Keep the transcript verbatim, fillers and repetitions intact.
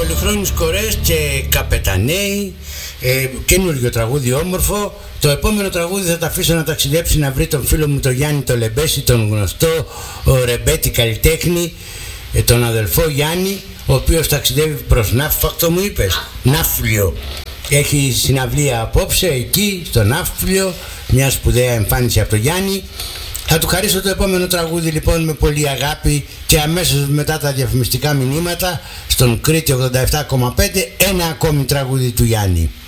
Πολυχρόνιους Κορές και Καπεταναίοι, ε, καινούργιο τραγούδι όμορφο. Το επόμενο τραγούδι θα τα αφήσω να ταξιδέψει να βρει τον φίλο μου τον Γιάννη το Λεμπέση, τον γνωστό ο Ρεμπέτη καλλιτέχνη, ε, τον αδελφό Γιάννη, ο οποίος ταξιδεύει προς Ναύφακτο, μου είπες, Ναύπλιο. Έχει συναυλία απόψε εκεί στο Ναύπλιο, μια σπουδαία εμφάνιση από τον Γιάννη. Θα του χαρίσω το επόμενο τραγούδι λοιπόν με πολύ αγάπη και αμέσως μετά τα διαφημιστικά μηνύματα στον Κρήτη ογδόντα επτά κόμμα πέντε ένα ακόμη τραγούδι του Γιάννη.